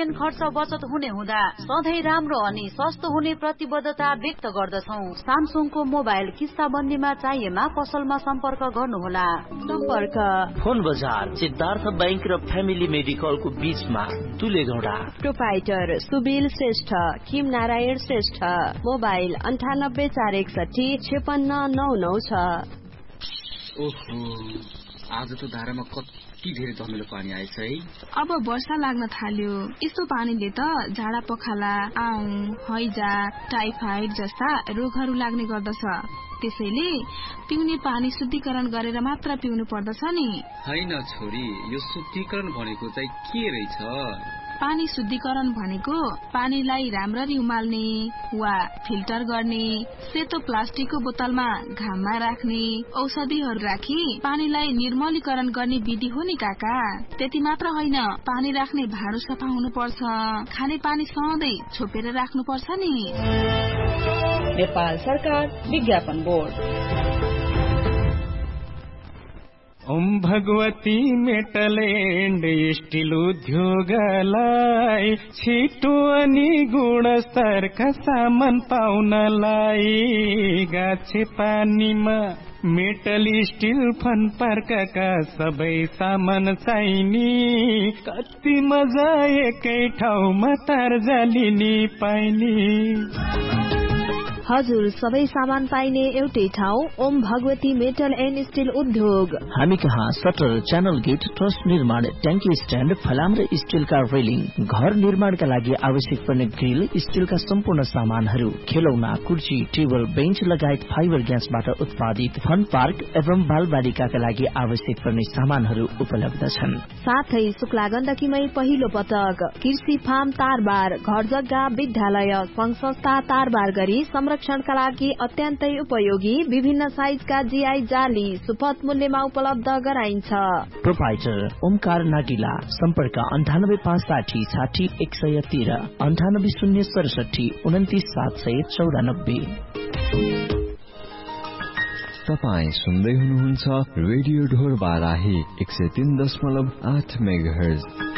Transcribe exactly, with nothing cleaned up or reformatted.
Percent खर्च बचत हुने हुँदा सधैँ राम्रो अनि सस्तो हुने प्रतिबद्धता व्यक्त गर्दछौं। सामसुङको मोबाइल किस्ताबन्दीमा चाहिएमा पसलमा सम्पर्क गर्नुहोला। सम्पर्क फोन बजार सिद्धार्थ बैंक र फ्यामिली मेडिकलको बीचमा दुलेगौडा। प्रोपाइटर सुबिल श्रेष्ठ, किम नारायण श्रेष्ठ, मोबाइल अन्ठानब्बे चार एकसठी छेपन्न नौ नौ छ। ओहो, आज त धारामा कति धेरै धमिलो पानी आएछ है। अब वर्षा लाग्न थाल्यो। यस्तो पानीले त झाडा पखाला, आउँ, हैजा, टाइफाइड जस्ता रोगहरू लाग्ने गर्दछ। त्यसैले पिउने पानी शुद्धिकरण गरेर मात्र पिउनु पर्दछ नि। हैन छोरी, यो शुद्धिकरण भनेको चाहिँ के रहेछ? पानी शुद्धिकरण भनेको पानीलाई राम्ररी उमाल्ने वा फिल्टर गर्ने, सेतो प्लास्टिकको बोतलमा घाममा राख्ने, औषधिहरू राखी पानीलाई निर्मलीकरण गर्ने विधि हो नि काका। त्यति मात्र होइन, पानी राख्ने भाँडो सफा हुनुपर्छ, खाने पानी सधैँ छोपेर राख्नुपर्छ नि। नेपाल सरकार विज्ञापन board. Om Bhagwati metal and still उद्योगलाई छिटो अनि गुणस्तरका सामान पाउनलाई गाछे पानीमा मेटल स्टिल फन पार्कका सबै सामान चाहिने। कति मजा एकै ठाउँमा तार जालिनी पाइने। हजुर, सबै सामान पाइने एउटै ठाउँ Om Bhagwati metal and still उद्योग। हामी कहाँ सटर, च्यानल गेट, ट्रस निर्माण, ट्याङ्की स्ट्यान्ड, फलाम र स्टिलका रेलिङ, घर निर्माणका लागि आवश्यक पर्ने ग्रिल, स्टिलका सम्पूर्ण सामानहरू, खेलौना, कुर्सी, टेबल, बेन्च लगायत फाइबर ग्यासबाट उत्पादित फन पार्क एवं बालबालिकाका लागि आवश्यक पर्ने सामानहरू उपलब्ध छन्। साथै शुक्ला गण्डकीमै पहिलो पटक कृषि फार्म तारबार, घर जग्गा, विद्यालय, संघ संस्था तारबार गरी संरक्षणका लागि अत्यन्तै उपयोगी विभिन्न साइजका जीआई जाली सुपथ मूल्यमा उपलब्ध गराइन्छ। प्रोपाइटर ओमकार नागिला, सम्पर्क अन्ठानब्बे पाँच साठी साठी एक सय तेह्र, अन्ठानब्बे शून्य सडसठी उन्तिस सात सय चौरानब्बे। तपाईँ सुन्दै हुनुहुन्छ रेडियो ढोर बाराही एक सय तीन दशमलव आठ मेगाहर्ज।